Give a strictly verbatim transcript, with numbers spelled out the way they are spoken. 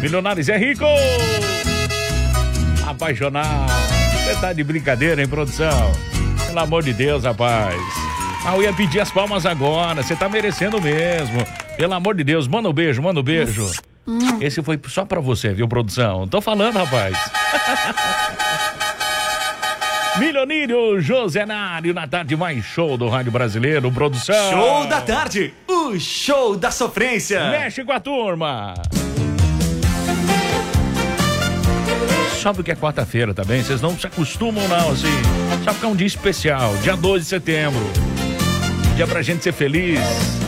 Milionários é rico! Apaixonado. Você tá de brincadeira, hein, produção? Pelo amor de Deus, rapaz. Ah, eu ia pedir as palmas agora. Você tá merecendo mesmo. Pelo amor de Deus, manda um beijo, manda um beijo. Esse foi só pra você, viu, produção? Tô falando, rapaz. Milionírio Josenário na tarde mais show do rádio brasileiro, produção. Show da tarde, o show da sofrência. Mexe com a turma. Só porque é quarta-feira, tá bem? Vocês não se acostumam não, assim. Só porque é um dia especial, dia doze de setembro. Dia pra gente ser feliz.